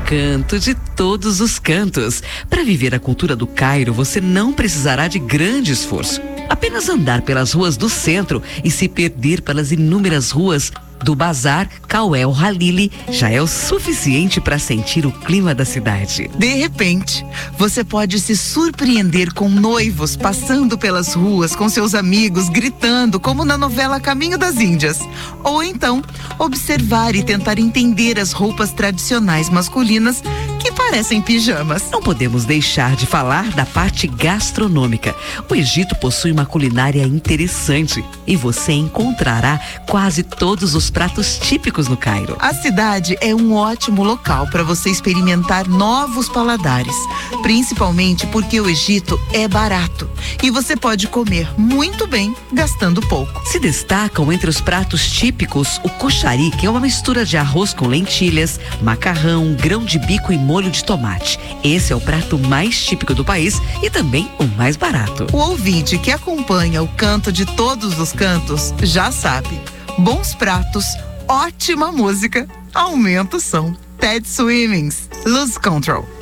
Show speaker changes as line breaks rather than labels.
canto de todos os cantos. Para viver a cultura do Cairo, você não precisará de grande esforço. Apenas andar pelas ruas do centro e se perder pelas inúmeras ruas do Bazar Kawel Halili já é o suficiente para sentir o clima da cidade.
De repente, você pode se surpreender com noivos passando pelas ruas com seus amigos, gritando como na novela Caminho das Índias. Ou então, observar e tentar entender as roupas tradicionais masculinas que parecem pijamas.
Não podemos deixar de falar da parte gastronômica. O Egito possui uma culinária interessante e você encontrará quase todos os pratos típicos no Cairo.
A cidade é um ótimo local para você experimentar novos paladares, principalmente porque o Egito é barato e você pode comer muito bem gastando pouco.
Se destacam entre os pratos típicos o koshari, que é uma mistura de arroz com lentilhas, macarrão, grão de bico e molho de tomate. Esse é o prato mais típico do país e também o mais barato.
O ouvinte que acompanha o Canto de Todos os Cantos já sabe. Bons pratos, ótima música, aumenta o som. Ted Swimmings, Lose Control.